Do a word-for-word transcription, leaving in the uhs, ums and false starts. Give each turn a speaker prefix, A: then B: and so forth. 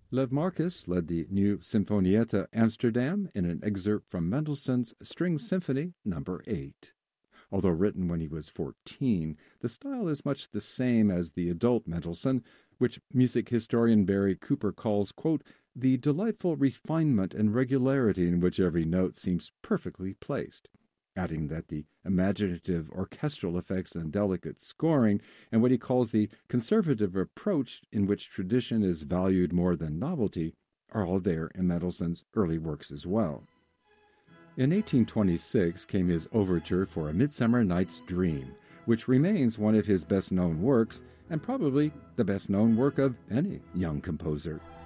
A: Lev Marcus led the new Sinfonietta Amsterdam in an excerpt from Mendelssohn's String Symphony Number eight. Although written when he was fourteen, the style is much the same as the adult Mendelssohn, which music historian Barry Cooper calls, quote, the delightful refinement and regularity in which every note seems perfectly placed, adding that the imaginative orchestral effects and delicate scoring, and what he calls the conservative approach in which tradition is valued more than novelty, are all there in Mendelssohn's early works as well. In eighteen twenty-six came his overture for A Midsummer Night's Dream, which remains one of his best-known works and probably the best-known work of any young composer.